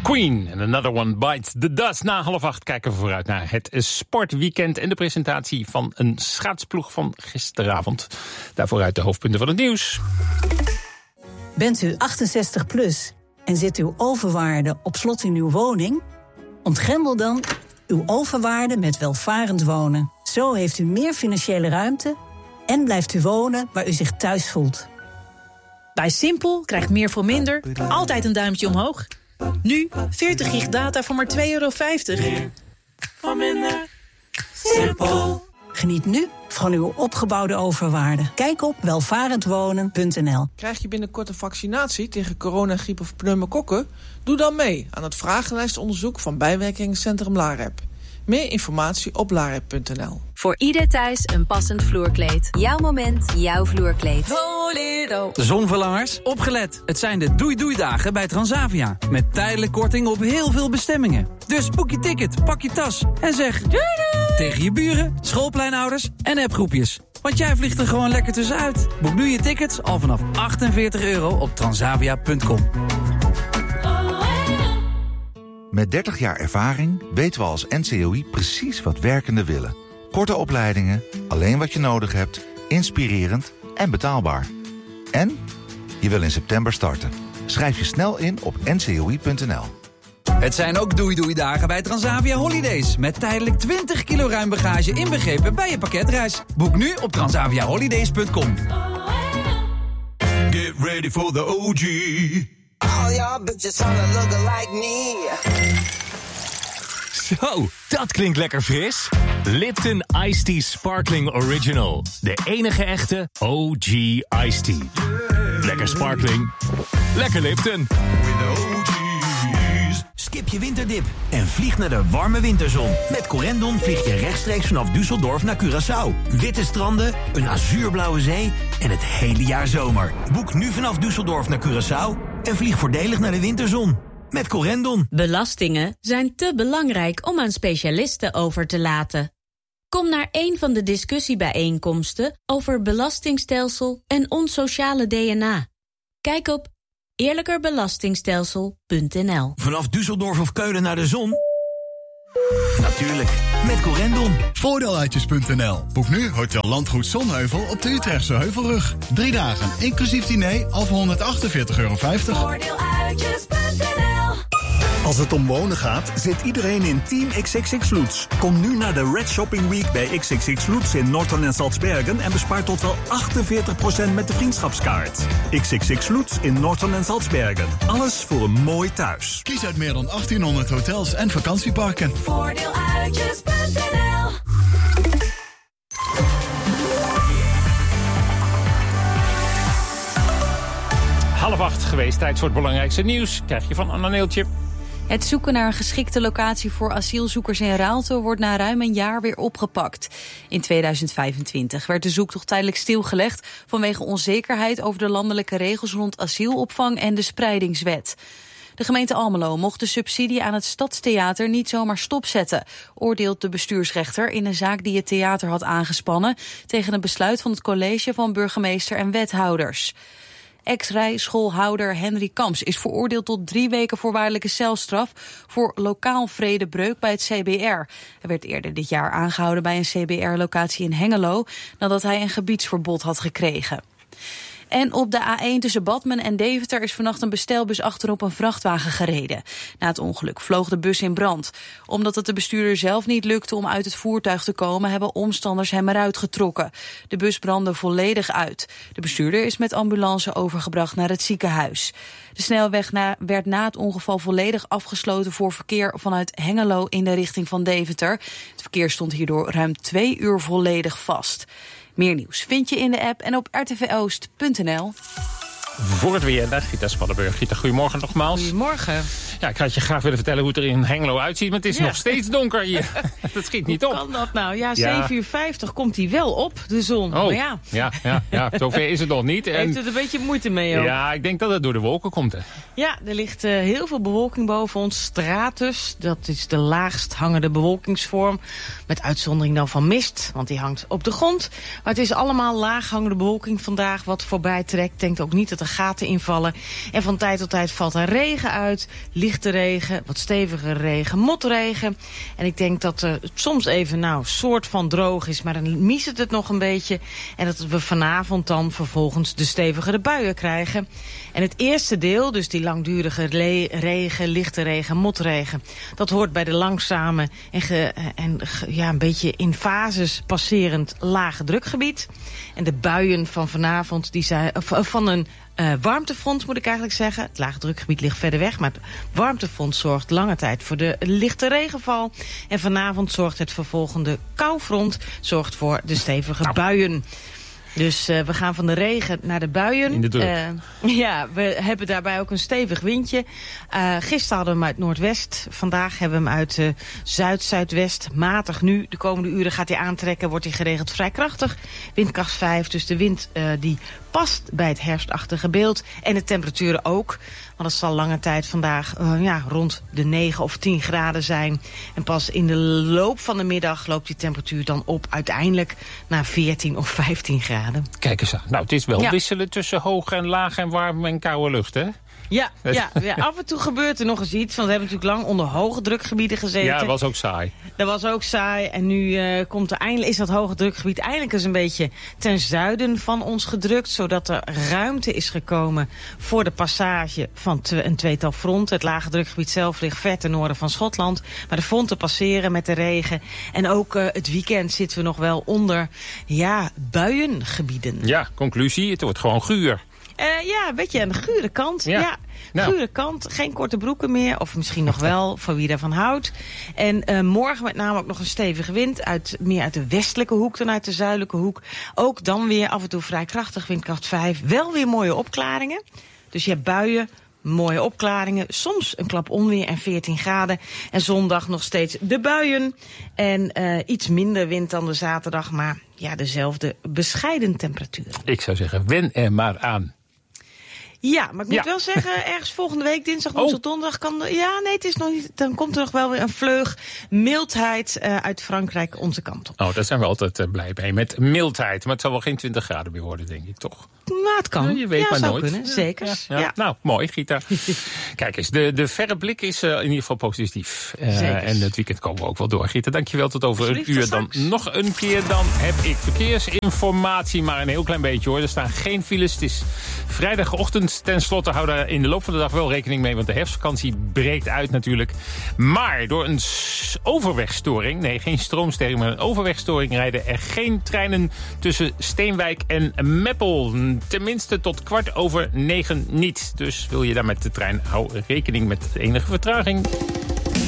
Queen and Another One Bites the Dust. Na 7:30 kijken we vooruit naar het sportweekend en de presentatie van een schaatsploeg van gisteravond. Daarvoor uit de hoofdpunten van het nieuws. Bent u 68 plus en zit uw overwaarde op slot in uw woning? Ontgrendel dan uw overwaarde met welvarend wonen. Zo heeft u meer financiële ruimte en blijft u wonen waar u zich thuis voelt. Bij Simpel krijgt meer voor minder altijd een duimpje omhoog. Nu 40 gig data voor maar €2,50. Voor minder. Simpel. Geniet nu van uw opgebouwde overwaarde. Kijk op welvarendwonen.nl. Krijg je binnenkort een vaccinatie tegen corona, griep of pneumokokken? Doe dan mee aan het vragenlijstonderzoek van Bijwerkingencentrum LAREP. Meer informatie op larep.nl. Voor ieder thuis een passend vloerkleed. Jouw moment, jouw vloerkleed. Zonverlangers, opgelet. Het zijn de doei-doei-dagen bij Transavia. Met tijdelijk korting op heel veel bestemmingen. Dus boek je ticket, pak je tas en zeg doei doei tegen je buren, schoolpleinouders en appgroepjes. Want jij vliegt er gewoon lekker tussenuit. Boek nu je tickets al vanaf €48 op transavia.com. Met 30 jaar ervaring weten we als NCOI precies wat werkenden willen. Korte opleidingen, alleen wat je nodig hebt, inspirerend en betaalbaar. En je wil in september starten. Schrijf je snel in op ncoi.nl. Het zijn ook doei-doei-dagen bij Transavia Holidays. Met tijdelijk 20 kilo ruim bagage inbegrepen bij je pakketreis. Boek nu op transaviaholidays.com. Get ready for the OG. All y'all bitches wanna look like me. Zo, dat klinkt lekker fris. Lipton Iced Tea Sparkling Original. De enige echte OG Iced Tea. Lekker sparkling. Lekker Lipton. Skip je winterdip en vlieg naar de warme winterzon. Met Corendon vlieg je rechtstreeks vanaf Düsseldorf naar Curaçao. Witte stranden, een azuurblauwe zee en het hele jaar zomer. Boek nu vanaf Düsseldorf naar Curaçao en vlieg voordelig naar de winterzon. Met Corendon. Belastingen zijn te belangrijk om aan specialisten over te laten. Kom naar een van de discussiebijeenkomsten over belastingstelsel en ons sociale DNA. Kijk op eerlijkerbelastingstelsel.nl. Vanaf Düsseldorf of Keulen naar de zon? Natuurlijk, met Corendon. Voordeeluitjes.nl. Boek nu Hotel Landgoed Zonheuvel op de Utrechtse Heuvelrug. 3 dagen, inclusief diner, al voor €148,50. Voordeeluitjes.nl. Als het om wonen gaat, zit iedereen in Team XXX Lutz. Kom nu naar de Red Shopping Week bij XXX Lutz in Norton en Salzbergen en bespaar tot wel 48% met de vriendschapskaart. XXX Lutz in Norton en Salzbergen. Alles voor een mooi thuis. Kies uit meer dan 1800 hotels en vakantieparken. Voordeeluitjes.nl. Half 8 geweest, tijd voor het belangrijkste nieuws. Krijg je van Anna Neeltje. Het zoeken naar een geschikte locatie voor asielzoekers in Raalte wordt na ruim een jaar weer opgepakt. In 2025 werd de zoektocht tijdelijk stilgelegd vanwege onzekerheid over de landelijke regels rond asielopvang en de spreidingswet. De gemeente Almelo mocht de subsidie aan het Stadstheater niet zomaar stopzetten, oordeelt de bestuursrechter in een zaak die het theater had aangespannen tegen een besluit van het college van burgemeester en wethouders. Ex-rijschoolhouder Henry Kamps is veroordeeld tot 3 weken voorwaardelijke celstraf voor lokaal vredebreuk bij het CBR. Hij werd eerder dit jaar aangehouden bij een CBR-locatie in Hengelo nadat hij een gebiedsverbod had gekregen. En op de A1 tussen Badmen en Deventer is vannacht een bestelbus achterop een vrachtwagen gereden. Na het ongeluk vloog de bus in brand. Omdat het de bestuurder zelf niet lukte om uit het voertuig te komen, hebben omstanders hem eruit getrokken. De bus brandde volledig uit. De bestuurder is met ambulance overgebracht naar het ziekenhuis. De snelweg werd na het ongeval volledig afgesloten voor verkeer vanuit Hengelo in de richting van Deventer. Het verkeer stond hierdoor ruim 2 uur volledig vast. Meer nieuws vind je in de app en op rtvoost.nl. Voor het weer, daar Gita Spaddenburg. Gita, goedemorgen nogmaals. Goedemorgen. Ja, ik had je graag willen vertellen hoe het er in Hengelo uitziet, maar het is nog steeds donker hier. Dat schiet niet op. Hoe kan dat nou? Ja, 7:50 komt hij wel op, de zon. Oh, maar ja, zover is het nog niet. Heeft het een beetje moeite mee ook? Ja, ik denk dat het door de wolken komt. Hè. Ja, er ligt heel veel bewolking boven ons. Stratus, dat is de laagst hangende bewolkingsvorm. Met uitzondering dan van mist, want die hangt op de grond. Maar het is allemaal laag hangende bewolking vandaag wat voorbij trekt. Denkt ook niet dat er er gaten invallen. En van tijd tot tijd valt er regen uit. Lichte regen, wat stevige regen, motregen. En ik denk dat het soms even soort van droog is, maar dan miest het nog een beetje. En dat we vanavond dan vervolgens de stevigere buien krijgen. En het eerste deel, dus die langdurige regen, lichte regen, motregen, dat hoort bij de langzame en een beetje in fases passerend lage drukgebied. En de buien van vanavond, die zijn van een warmtefront, moet ik eigenlijk zeggen. Het lage drukgebied ligt verder weg, maar het warmtefront zorgt lange tijd voor de lichte regenval. En vanavond zorgt het vervolgende koufront zorgt voor de stevige buien. Dus we gaan van de regen naar de buien. In de druk. We hebben daarbij ook een stevig windje. Gisteren hadden we hem uit noordwest. Vandaag hebben we hem uit zuid-zuidwest. Matig nu. De komende uren gaat hij aantrekken. Wordt hij geregeld vrij krachtig. Windkracht 5. Dus de wind die past bij het herfstachtige beeld. En de temperaturen ook. Want het zal lange tijd vandaag rond de 9 of 10 graden zijn. En pas in de loop van de middag loopt die temperatuur dan op uiteindelijk naar 14 of 15 graden. Kijk eens aan. Nou, het is wel wisselen tussen hoog en laag en warm en koude lucht, hè? Ja, af en toe gebeurt er nog eens iets. Want we hebben natuurlijk lang onder hoge drukgebieden gezeten. Ja, dat was ook saai. Dat was ook saai. En nu is dat hoge drukgebied eindelijk eens een beetje ten zuiden van ons gedrukt. Zodat er ruimte is gekomen voor de passage van een tweetal fronten. Het lage drukgebied zelf ligt ver ten noorden van Schotland. Maar de fronten passeren met de regen. En ook het weekend zitten we nog wel onder buiengebieden. Ja, conclusie, het wordt gewoon guur. Een beetje aan de gure kant. Ja. Gure kant. Geen korte broeken meer. Of misschien nog wel, voor wie daarvan houdt. En morgen met name ook nog een stevige wind. Meer uit de westelijke hoek dan uit de zuidelijke hoek. Ook dan weer af en toe vrij krachtig, windkracht 5. Wel weer mooie opklaringen. Dus je hebt buien, mooie opklaringen. Soms een klap onweer en 14 graden. En zondag nog steeds de buien. En iets minder wind dan de zaterdag. Maar dezelfde bescheiden temperaturen. Ik zou zeggen, wen er maar aan. Ja, maar ik moet wel zeggen, ergens volgende week, dinsdag, woensdag, donderdag kan... het is nog niet... Dan komt er nog wel weer een vleug mildheid uit Frankrijk onze kant op. Oh, daar zijn we altijd blij mee. Met mildheid. Maar het zal wel geen 20 graden meer worden, denk ik, toch? Nou, het kan. Je weet maar zou nooit. Kunnen, zeker. Ja. Nou, mooi, Gita. Kijk eens, de verre blik is in ieder geval positief. En het weekend komen we ook wel door. Gita, dankjewel. Tot over een uur. Dan nog een keer. Dan heb ik verkeersinformatie. Maar een heel klein beetje, hoor. Er staan geen files. Het is vrijdagochtend. Ten slotte hou daar in de loop van de dag wel rekening mee. Want de herfstvakantie breekt uit natuurlijk. Maar door een overwegstoring. Nee, geen stroomstoring, maar een overwegstoring rijden er geen treinen tussen Steenwijk en Meppel. Tenminste tot 8:15 niet. Dus wil je daar met de trein, hou rekening met de enige vertraging.